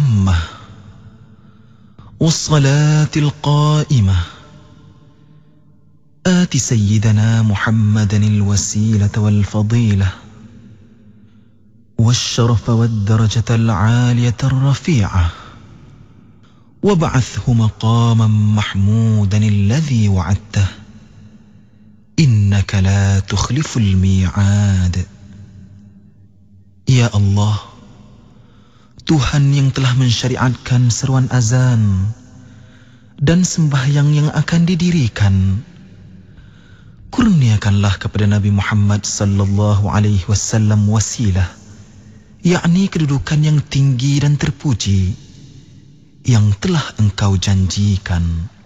التامة والصلاة القائمة آت سيدنا محمدا الوسيلة والفضيلة والشرف والدرجة العالية الرفيعة وابعثه مقاما محمودا الذي وعدته إنك لا تخلف الميعاد. Ya Allah, Tuhan yang telah mensyariatkan seruan azan dan sembahyang yang akan didirikan, kurniakanlah kepada Nabi Muhammad sallallahu alaihi wasallam wasilah, yakni kedudukan yang tinggi dan terpuji yang telah Engkau janjikan.